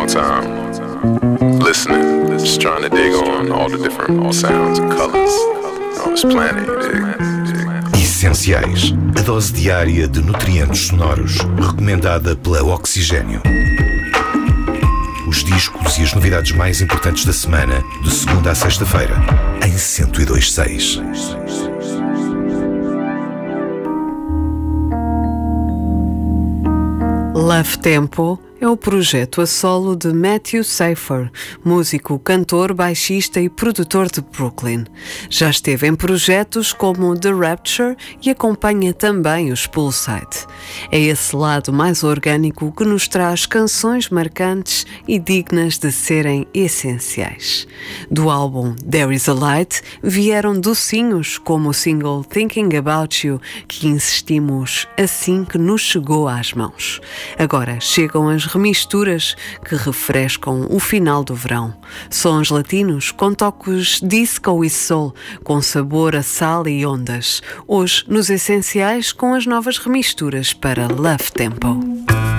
time, listening, just trying to dig on all the different sounds and colors on this planet, you dig? Essenciais, a dose diária de nutrientes sonoros, recomendada pela Oxigênio. Os discos e as novidades mais importantes da semana, de segunda a sexta-feira, em 102.6. Love Tempo é o projeto a solo de Matthew Safer, músico, cantor, baixista e produtor de Brooklyn. Já esteve em projetos como The Rapture e acompanha também os Poolside. É esse lado mais orgânico que nos traz canções marcantes e dignas de serem essenciais. Do álbum There Is a Light vieram docinhos como o single Thinking About You, que insistimos assim que nos chegou às mãos. Agora chegam as remisturas que refrescam o final do verão. Sons latinos com toques disco e soul, com sabor a sal e ondas. Hoje, nos Essenciais, com as novas remisturas para Love Tempo.